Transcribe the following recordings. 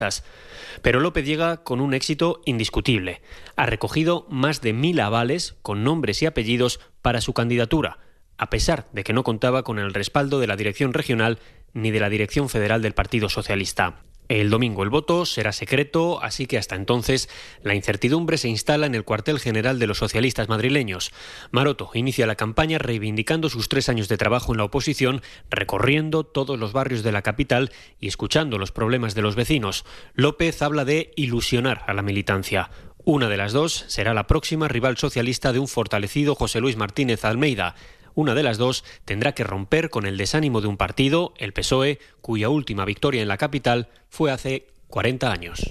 Pero López llega con un éxito indiscutible. Ha recogido más de 1.000 avales con nombres y apellidos para su candidatura, a pesar de que no contaba con el respaldo de la dirección regional ni de la dirección federal del Partido Socialista. El domingo el voto será secreto, así que hasta entonces la incertidumbre se instala en el cuartel general de los socialistas madrileños. Maroto inicia la campaña reivindicando sus 3 años de trabajo en la oposición, recorriendo todos los barrios de la capital y escuchando los problemas de los vecinos. López habla de ilusionar a la militancia. Una de las dos será la próxima rival socialista de un fortalecido José Luis Martínez Almeida. Una de las dos tendrá que romper con el desánimo de un partido, el PSOE, cuya última victoria en la capital fue hace 40 años.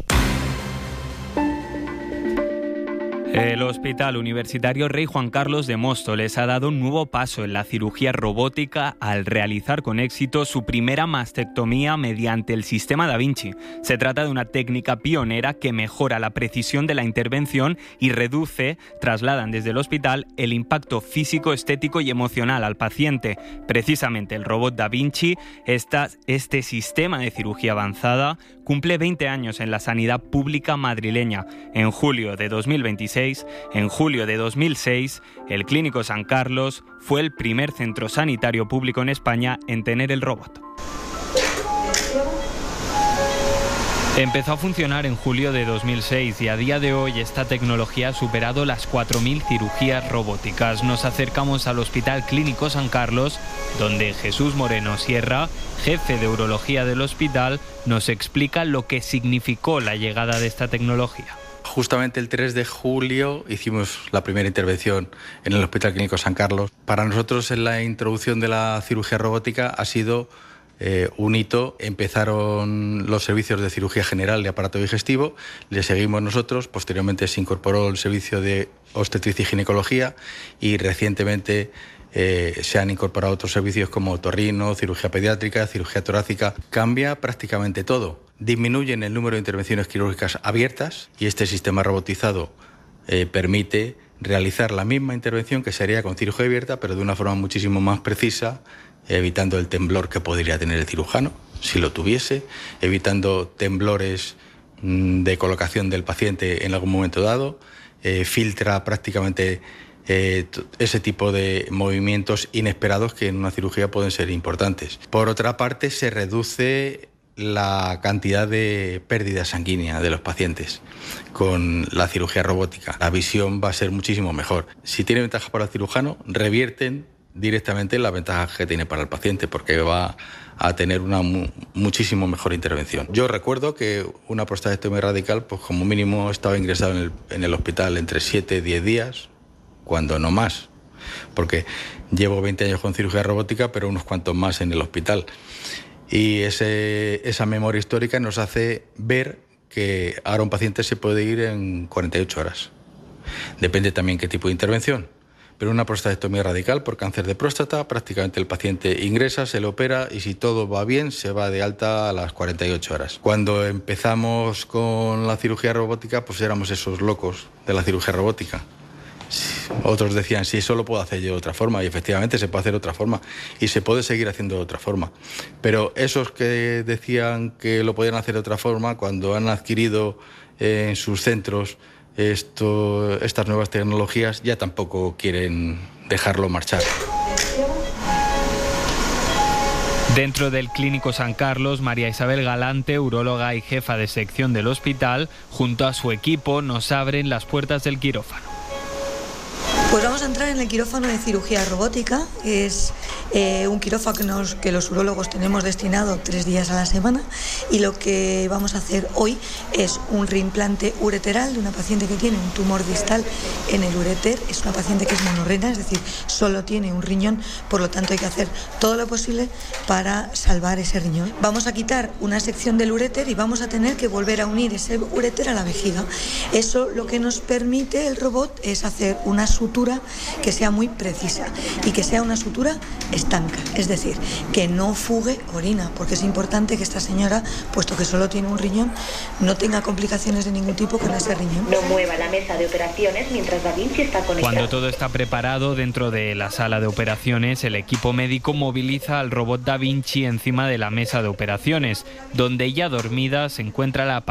El Hospital Universitario Rey Juan Carlos de Móstoles ha dado un nuevo paso en la cirugía robótica al realizar con éxito su primera mastectomía mediante el sistema Da Vinci. Se trata de una técnica pionera que mejora la precisión de la intervención y trasladan desde el hospital el impacto físico, estético y emocional al paciente. Precisamente el robot Da Vinci, este sistema de cirugía avanzada, cumple 20 años en la sanidad pública madrileña. En julio de 2026, en julio de 2006, el Clínico San Carlos fue el primer centro sanitario público en España en tener el robot. Empezó a funcionar en julio de 2006 y a día de hoy esta tecnología ha superado las 4.000 cirugías robóticas. Nos acercamos al Hospital Clínico San Carlos, donde Jesús Moreno Sierra, jefe de urología del hospital, nos explica lo que significó la llegada de esta tecnología. Justamente el 3 de julio hicimos la primera intervención en el Hospital Clínico San Carlos. Para nosotros en la introducción de la cirugía robótica ha sido un hito. Empezaron los servicios de cirugía general de aparato digestivo, le seguimos nosotros, posteriormente se incorporó el servicio de obstetricia y ginecología y recientemente se han incorporado otros servicios como otorrino, cirugía pediátrica, cirugía torácica. Cambia prácticamente todo. Disminuyen el número de intervenciones quirúrgicas abiertas y este sistema robotizado permite realizar la misma intervención que se haría con cirugía abierta, pero de una forma muchísimo más precisa, evitando el temblor que podría tener el cirujano, si lo tuviese, evitando temblores de colocación del paciente en algún momento dado, filtra prácticamente ese tipo de movimientos inesperados que en una cirugía pueden ser importantes. Por otra parte, se reduce la cantidad de pérdida sanguínea de los pacientes con la cirugía robótica. La visión va a ser muchísimo mejor. Si tiene ventajas para el cirujano, revierten directamente las ventajas que tiene para el paciente, porque va a tener una muchísimo mejor intervención. Yo recuerdo que una prostatectomía radical, pues como mínimo estaba ingresado en el hospital entre 7 y 10 días, cuando no más, porque llevo 20 años con cirugía robótica, pero unos cuantos más en el hospital. Y esa memoria histórica nos hace ver que ahora un paciente se puede ir en 48 horas. Depende también qué tipo de intervención. Pero una prostatectomía radical por cáncer de próstata, prácticamente el paciente ingresa, se le opera y si todo va bien se va de alta a las 48 horas. Cuando empezamos con la cirugía robótica, pues éramos esos locos de la cirugía robótica. Otros decían, sí, eso lo puedo hacer yo de otra forma, y efectivamente se puede hacer de otra forma y se puede seguir haciendo de otra forma. Pero esos que decían que lo podían hacer de otra forma, cuando han adquirido en sus centros estas nuevas tecnologías, ya tampoco quieren dejarlo marchar. Dentro del Clínico San Carlos, María Isabel Galante, uróloga y jefa de sección del hospital, junto a su equipo nos abren las puertas del quirófano. Pues vamos a entrar en el quirófano de cirugía robótica. Es un quirófano que los urólogos tenemos destinado 3 días a la semana, y lo que vamos a hacer hoy es un reimplante ureteral de una paciente que tiene un tumor distal en el uréter. Es una paciente que es monorrena, es decir, solo tiene un riñón, por lo tanto hay que hacer todo lo posible para salvar ese riñón. Vamos a quitar una sección del uréter y vamos a tener que volver a unir ese uréter a la vejiga. Eso lo que nos permite el robot es hacer una sutura sutura que sea muy precisa y que sea una sutura estanca, es decir, que no fugue orina, porque es importante que esta señora, puesto que solo tiene un riñón, no tenga complicaciones de ningún tipo con ese riñón. No mueva la mesa de operaciones mientras Da Vinci está conectado. Cuando todo está preparado dentro de la sala de operaciones, el equipo médico moviliza al robot Da Vinci encima de la mesa de operaciones, donde ya dormida se encuentra la